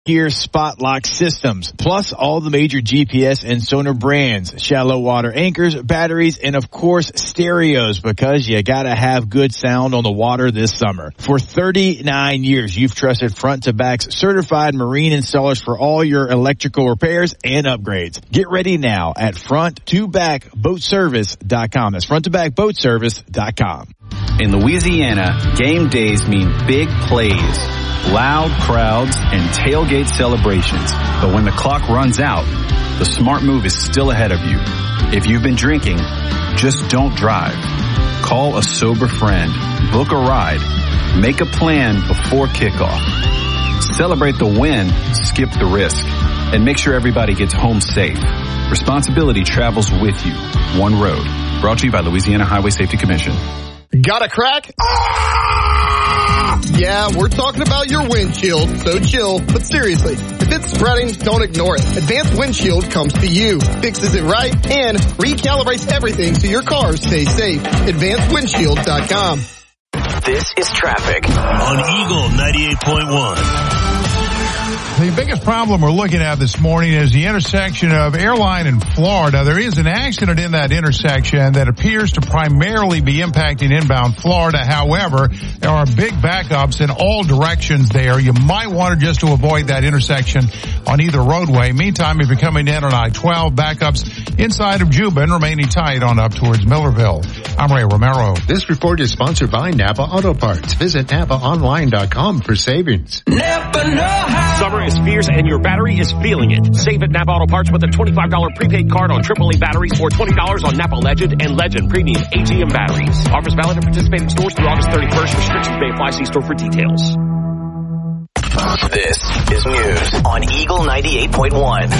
Gear Spot Lock systems, plus all the major GPS and sonar brands, shallow water anchors, batteries, and of course stereos, because you gotta have good sound on the water this summer. For 39 years, you've trusted Front to Back's certified marine installers for all your electrical repairs and upgrades. Get ready now at FrontToBackBoatService.com. That's FrontToBackBoatService.com. In Louisiana, game days mean big plays, loud crowds, and tailgate celebrations. But when the clock runs out, the smart move is still ahead of you. If you've been drinking, just don't drive. Call a sober friend, book a ride, make a plan before kickoff. Celebrate the win, skip the risk, and make sure everybody gets home safe. Responsibility travels with you. One road. Brought to you by Louisiana Highway Safety Commission. Got a crack? Yeah, we're talking about your windshield, so chill. But seriously, if it's spreading, don't ignore it. Advanced Windshield comes to you, fixes it right, and recalibrates everything so your car stays safe. AdvancedWindshield.com. This is traffic on Eagle 98.1. The biggest problem we're looking at this morning is the intersection of Airline and Florida. There is an accident in that intersection that appears to primarily be impacting inbound Florida. However, there are big backups in all directions there. You might want to just to avoid that intersection on either roadway. Meantime, if you're coming in on I-12, backups inside of Juba and remaining tight on up towards Millerville. I'm Ray Romero. This report is sponsored by Napa Auto Parts. Visit NapaOnline.com for savings. Napa know-how. Summer is fierce and your battery is feeling it. Save at Napa Auto Parts with a $25 prepaid card on AAA batteries or $20 on Napa Legend and Legend Premium AGM batteries. Offers valid at participating stores through August 31st. Restrictions may apply. See store for details. This is news on Eagle 98.1.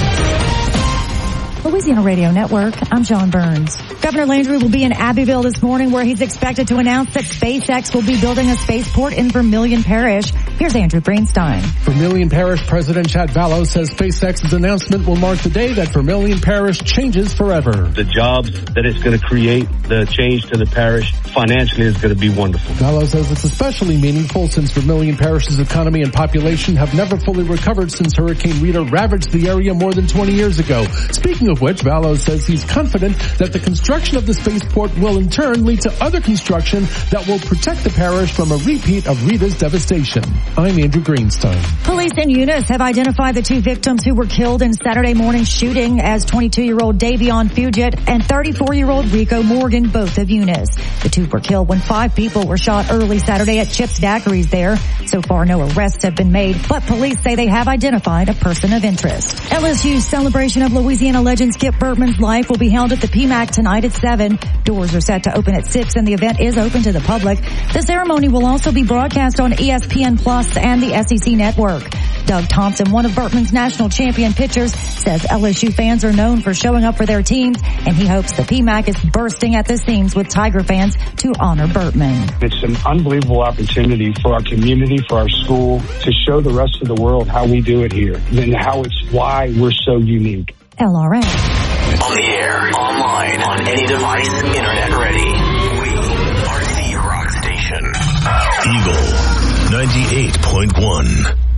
Louisiana Radio Network, I'm John Burns. Governor Landry will be in Abbeville this morning, where he's expected to announce that SpaceX will be building a spaceport in Vermilion Parish. Here's Andrew Greenstein. Vermilion Parish President Chad Vallow says SpaceX's announcement will mark the day that Vermilion Parish changes forever. The jobs that it's going to create, the change to the parish, financially is going to be wonderful. Vallow says it's especially meaningful since Vermilion Parish's economy and population have never fully recovered since Hurricane Rita ravaged the area more than 20 years ago. Speaking of which, Vallow says he's confident that the construction of the spaceport will in turn lead to other construction that will protect the parish from a repeat of Rita's devastation. I'm Andrew Greenstein. Police in Eunice have identified the two victims who were killed in Saturday morning shooting as 22-year-old Davion Fugit and 34-year-old Rico Morgan, both of Eunice. The two were killed when 5 people were shot early Saturday at Chips Daiquiris there. So far, no arrests have been made, but police say they have identified a person of interest. LSU's celebration of Louisiana legend Skip Bertman's life will be held at the PMAC tonight at 7. Doors are set to open at 6 and the event is open to the public. The ceremony will also be broadcast on ESPN Plus and the SEC Network. Doug Thompson, one of Bertman's national champion pitchers, says LSU fans are known for showing up for their teams, and he hopes the PMAC is bursting at the seams with Tiger fans to honor Bertman. It's an unbelievable opportunity for our community, for our school, to show the rest of the world how we do it here and how it's why we're so unique. LRN. On the air, online, on any device, internet ready. We are the rock station. Eagle 98.1.